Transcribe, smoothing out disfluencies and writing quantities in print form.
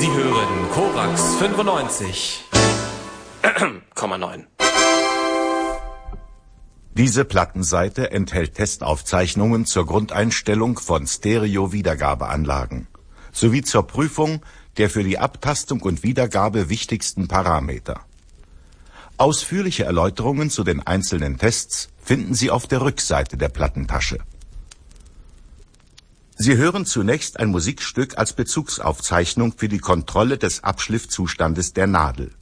Sie hören Korax 95,9. Diese Plattenseite enthält Testaufzeichnungen zur Grundeinstellung von Stereo-Wiedergabeanlagen sowie zur Prüfung der für die Abtastung und Wiedergabe wichtigsten Parameter. Ausführliche Erläuterungen zu den einzelnen Tests finden Sie auf der Rückseite der Plattentasche. Sie hören zunächst ein Musikstück als Bezugsaufzeichnung für die Kontrolle des Abschliffzustandes der Nadel.